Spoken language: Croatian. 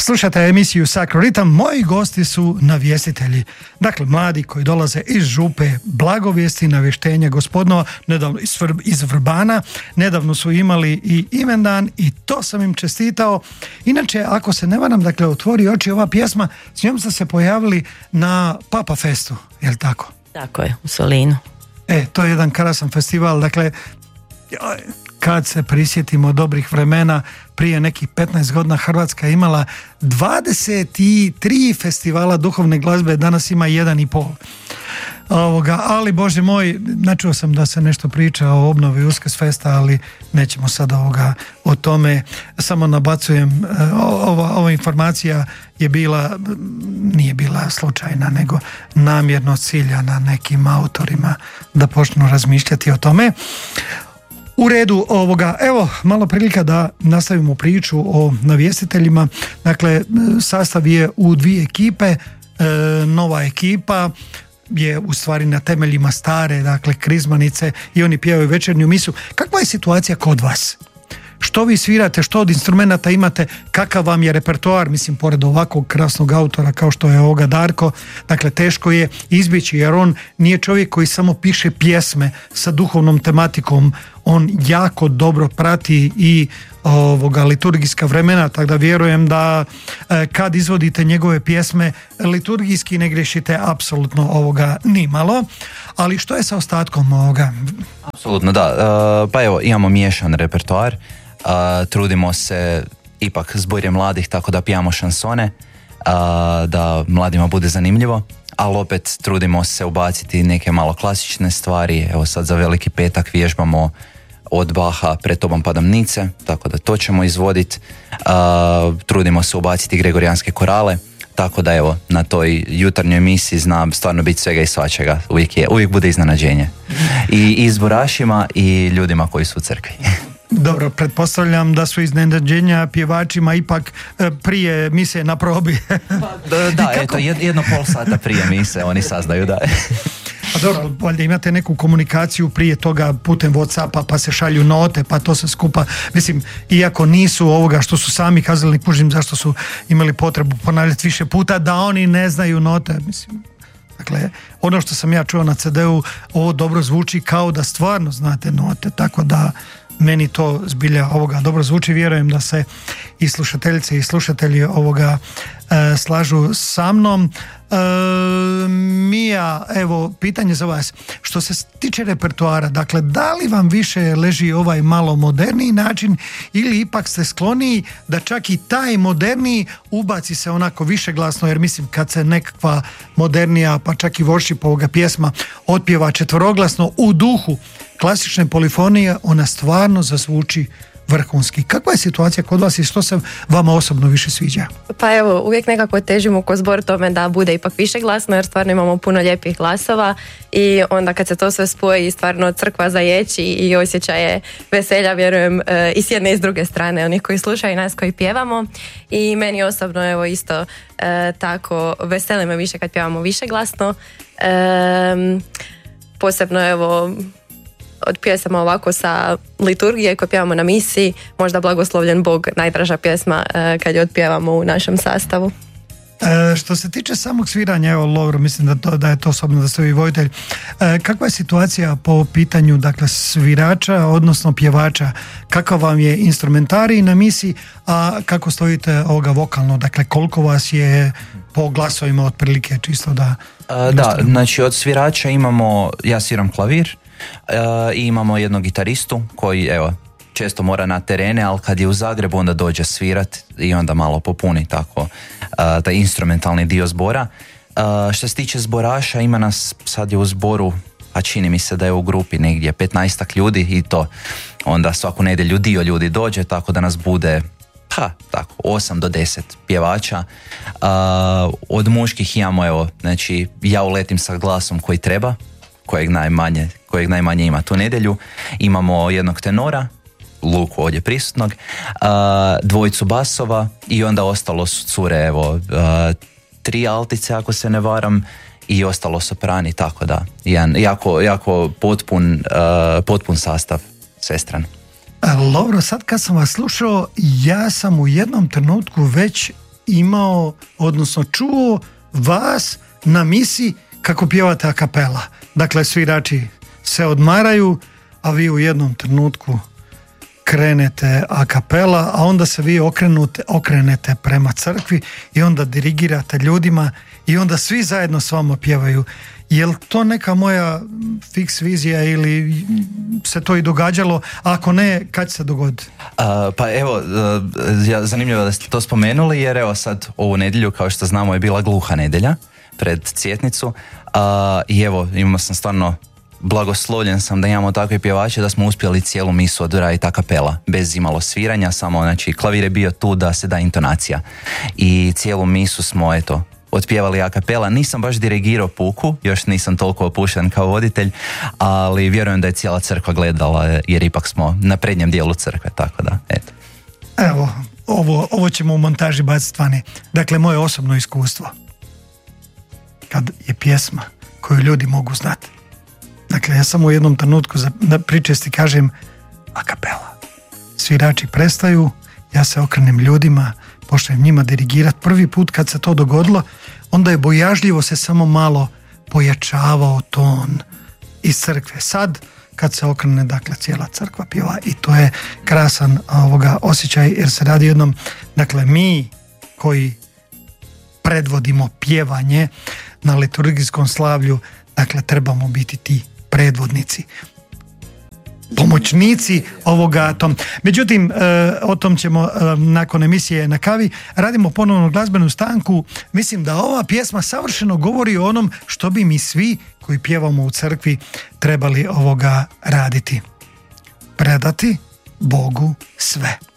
Slušate emisiju Sacro Ritam, moji gosti su navjestitelji. Dakle, mladi koji dolaze iz župe Blagovijesti, navještenja Gospodnova, nedavno iz Vrbana. Nedavno su imali i imendan i to sam im čestitao. Inače, ako se ne varam, dakle, Otvori oči, ova pjesma, s njom ste se pojavili na Papa Festu, je li tako? Tako je, u Solinu. To je jedan krasan festival, dakle, kad se prisjetimo dobrih vremena, prije nekih 15 godina Hrvatska je imala 23 festivala duhovne glazbe, danas ima 1,5. Ali Bože moj, načuo sam da se nešto priča o obnovi Uskrs festa, ali nećemo sad o tome, samo nabacujem, ova informacija je bila, nije bila slučajna, nego namjerno ciljana nekim autorima da počnu razmišljati o tome. U redu evo malo prilika da nastavimo priču o navjestiteljima. Dakle, sastav je u 2 ekipe, nova ekipa je u stvari na temeljima stare, dakle, krizmanice, i oni pjevaju večernju misu. Kakva je situacija kod vas? Što vi svirate, što od instrumenata imate, kakav vam je repertoar, mislim, pored ovakvog krasnog autora kao što je Darko, dakle, teško je izbjeći, jer on nije čovjek koji samo piše pjesme sa duhovnom tematikom, on jako dobro prati i liturgijska vremena, tako da vjerujem da kad izvodite njegove pjesme liturgijski ne grešite apsolutno nimalo. Ali što je sa ostatkom ovoga? Apsolutno da, pa evo, imamo miješan repertoar, trudimo se, ipak zbor je mladih, tako da pijamo šansone, da mladima bude zanimljivo, ali opet trudimo se ubaciti neke malo klasične stvari. Evo sad za Veliki petak vježbamo od Baha Pred tobom padam nice, tako da to ćemo izvoditi. Trudimo se ubaciti gregorijanske korale, tako da evo, na toj jutarnjoj emisiji zna stvarno biti svega i svačega, uvijek bude iznenađenje. I zborašima i ljudima koji su u crkvi. Dobro, pretpostavljam da su iznenađenja pjevačima ipak prije mise na probi. Da, eto, 1,5 sata prije mise oni saznaju, da. A dobro, valjda imate neku komunikaciju prije toga putem WhatsAppa, pa se šalju note, pa to se skupa, mislim, iako nisu što su sami kazali, ne kužim zašto su imali potrebu ponavljati više puta, da oni ne znaju note, mislim. Dakle, ono što sam ja čuo na CD-u, ovo dobro zvuči kao da stvarno znate note, tako da meni to zbilja dobro zvuči. Vjerujem da se i slušateljice i slušatelji slažu sa mnom. Mija, evo, pitanje za vas. Što se tiče repertoara, dakle, da li vam više leži ovaj malo moderniji način ili ipak ste skloniji da čak i taj moderniji ubaci se onako više glasno, jer mislim kad se nekakva modernija, pa čak i worship pjesma otpjeva četveroglasno u duhu klasične polifonije, ona stvarno zazvuči vrhunski. Kakva je situacija kod vas i što se vama osobno više sviđa? Pa evo, uvijek nekako težimo ko zbor tome da bude ipak više glasno, jer stvarno imamo puno lijepih glasova i onda kad se to sve spoji, stvarno crkva zaječi i osjećaje veselja, vjerujem, i s jedne i s druge strane, onih koji slušaju i nas koji pjevamo. I meni osobno, evo, isto tako veseli me više kad pjevamo više glasno. Posebno, evo, od pjesama ovako sa liturgije koje pjevamo na misiji, možda Blagoslovljen Bog, najdraža pjesma kad je otpjevamo u našem sastavu. Što se tiče samog sviranja, evo, Lovro, mislim da je to osobno da ste vi vojitelj. Kakva je situacija po pitanju, dakle, svirača, odnosno pjevača? Kakav vam je instrumentarij na misiji, a kako stojite vokalno? Dakle, koliko vas je po glasovima otprilike, čisto da... Da, znači od svirača imamo, ja sviram klavir, i imamo jednog gitaristu koji, evo, često mora na terene, ali kad je u Zagrebu onda dođe svirat i onda malo popuni tako taj instrumentalni dio zbora. Što se tiče zboraša, ima nas, sad je u zboru, a čini mi se da je u grupi negdje 15 ljudi i to onda svaku nedjelju dio ljudi dođe, tako da nas bude tako 8 do 10 pjevača. Od muških imamo, evo, znači ja uletim sa glasom koji treba, kojeg najmanje ima tu nedjelju. Imamo jednog tenora, Luku ovdje prisutnog, 2 basova i onda ostalo su cure, evo, 3 altice ako se ne varam i ostalo soprani, tako da jedan jako potpun sastav svestran. Lovro, sad kad sam vas slušao, ja sam u jednom trenutku već imao, odnosno čuo vas na misi kako pjevate a kapela. Dakle, svirači se odmaraju, a vi u jednom trenutku krenete a kapela, a onda se vi okrenete prema crkvi i onda dirigirate ljudima i onda svi zajedno s vama pjevaju. Je li to neka moja fiks vizija ili se to i događalo? Ako ne, kad se dogodi? Pa evo, zanimljivo da ste to spomenuli, jer evo sad ovu nedjelju, kao što znamo, je bila gluha nedjelja pred Cvjetnicu i evo, imamo sam stvarno blagoslovljen sam da imamo takve pjevače da smo uspjeli cijelu misu odraditi a kapela, bez imalo sviranja, samo znači klavir je bio tu da se da intonacija i cijelu misu smo otpjevali a kapela. Nisam baš dirigirao puku, još nisam toliko opušten kao voditelj, ali vjerujem da je cijela crkva gledala jer ipak smo na prednjem dijelu crkve, tako da, eto. Evo, ovo ćemo u montaži baciti vani. Dakle, moje osobno iskustvo. Kad je pjesma koju ljudi mogu znati. Dakle, ja sam u jednom trenutku pričesti kažem a kapela. Svirači prestaju, ja se okrenem ljudima, počnem njima dirigirati. Prvi put kad se to dogodilo, onda je bojažljivo se samo malo pojačavao ton iz crkve. Sad, kad se okrene, dakle, cijela crkva pjeva i to je krasan osjećaj, jer se radi jednom, dakle, mi koji predvodimo pjevanje na liturgijskom slavlju, dakle, trebamo biti ti predvodnici, pomoćnici ovoga tom. Međutim, o tom ćemo nakon emisije Na kavi. Radimo ponovno glazbenu stanku. Mislim da ova pjesma savršeno govori o onom što bi mi svi koji pjevamo u crkvi trebali raditi. Predati Bogu sve.